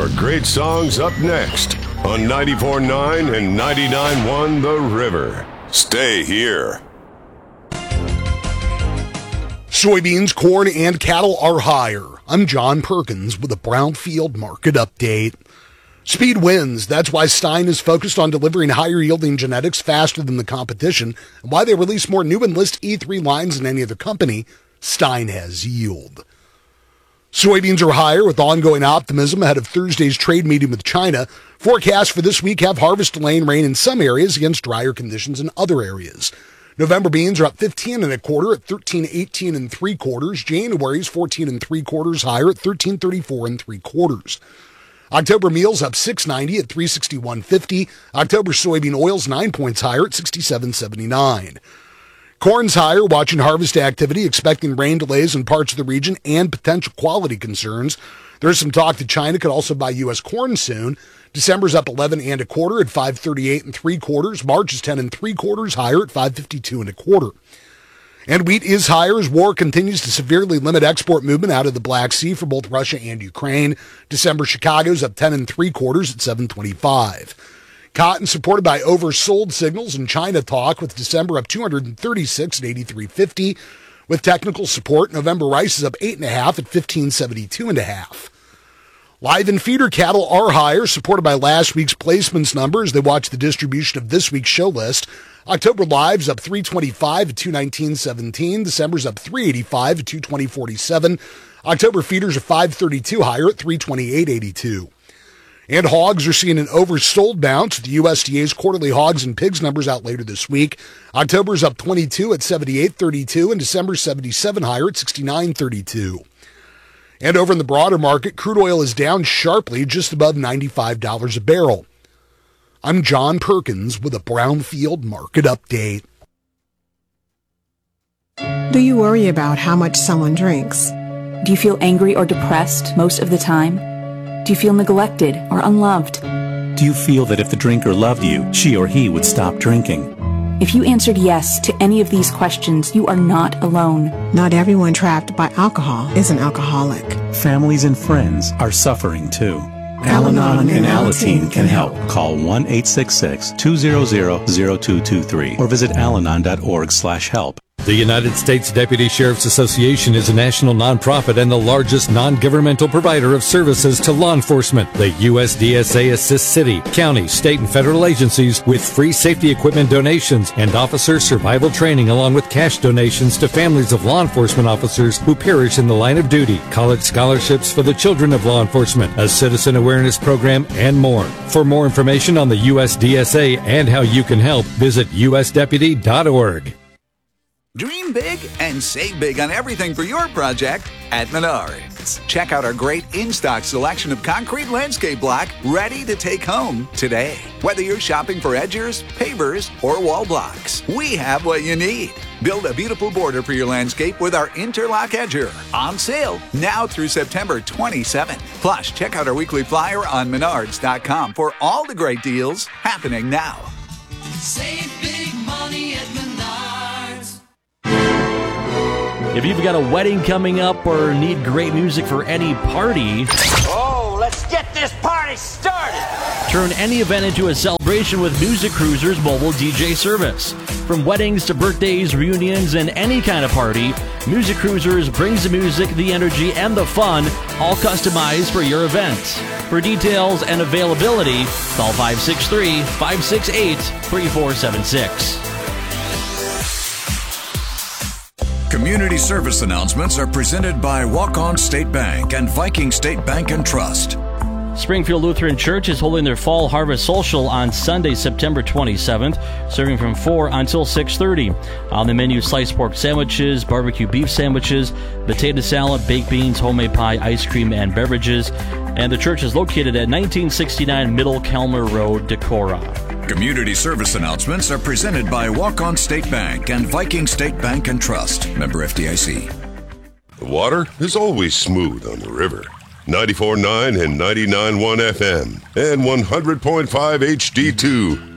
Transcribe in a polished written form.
More great songs up next on 94.9 and 99.1 The River. Stay here. Soybeans, corn, and cattle are higher. I'm John Perkins with a Brownfield Market Update. Speed wins. That's why Stein is focused on delivering higher-yielding genetics faster than the competition, and why they release more new Enlist E3 lines than any other company. Stein has yield. Soybeans are higher with ongoing optimism ahead of Thursday's trade meeting with China. Forecasts for this week have harvest delay and rain in some areas against drier conditions in other areas. November beans are up 15 1/4 at 13.18 3/4. January's 14 3/4 higher at 13.34 3/4. October meals up 6.90 at 361.50. October soybean oils 9 points higher at 67.79. Corn's higher, watching harvest activity, expecting rain delays in parts of the region and potential quality concerns. There's some talk that China could also buy U.S. corn soon. December's up 11 1/4 at 538 3/4. March is 10 3/4 higher at 552 1/4. And wheat is higher as war continues to severely limit export movement out of the Black Sea for both Russia and Ukraine. December Chicago's up 10 3/4 at 725. Cotton supported by oversold signals and China talk, with December up 236 at 83.50. With technical support, November rice is up 8.5 at 15.72.5. Live and feeder cattle are higher, supported by last week's placements numbers. They watch the distribution of this week's show list. October live's up 325 at 219.17. December's up 385 at 220.47. October feeders are 532 higher at 328.82. And hogs are seeing an oversold bounce with the USDA's quarterly hogs and pigs numbers out later this week. October's up 22 at 78.32, and December's 77 higher at 69.32. And over in the broader market, crude oil is down sharply, just above $95 a barrel. I'm John Perkins with a Brownfield Market Update. Do you worry about how much someone drinks? Do you feel angry or depressed most of the time? Do you feel neglected or unloved? Do you feel that if the drinker loved you, she or he would stop drinking? If you answered yes to any of these questions, you are not alone. Not everyone trapped by alcohol is an alcoholic. Families and friends are suffering too. Al-Anon and Alateen can help. Call 1-866-200-0223 or visit alanon.org/help. The United States Deputy Sheriff's Association is a national nonprofit and the largest non-governmental provider of services to law enforcement. The USDSA assists city, county, state, and federal agencies with free safety equipment donations and officer survival training, along with cash donations to families of law enforcement officers who perish in the line of duty, college scholarships for the children of law enforcement, a citizen awareness program, and more. For more information on the USDSA and how you can help, visit usdeputy.org. Dream big and save big on everything for your project at Menards. Check out our great in-stock selection of concrete landscape block ready to take home today. Whether you're shopping for edgers, pavers, or wall blocks, we have what you need. Build a beautiful border for your landscape with our Interlock Edger. On sale now through September 27th. Plus, check out our weekly flyer on Menards.com for all the great deals happening now. Save big money at Menards. If you've got a wedding coming up or need great music for any party, let's get this party started! Turn any event into a celebration with Music Cruiser's mobile DJ service. From weddings to birthdays, reunions, and any kind of party, Music Cruisers brings the music, the energy, and the fun, all customized for your event. For details and availability, call 563-568-3476. Community service announcements are presented by Walk-On State Bank and Viking State Bank and Trust. Springfield Lutheran Church is holding their Fall Harvest Social on Sunday, September 27th, serving from 4 until 6:30. On the menu, sliced pork sandwiches, barbecue beef sandwiches, potato salad, baked beans, homemade pie, ice cream, and beverages. And the church is located at 1969 Middle Kelmer Road, Decorah. Community service announcements are presented by Walk-On State Bank and Viking State Bank and Trust. Member FDIC. The water is always smooth on the river. 94.9 and 99.1 FM and 100.5 HD2.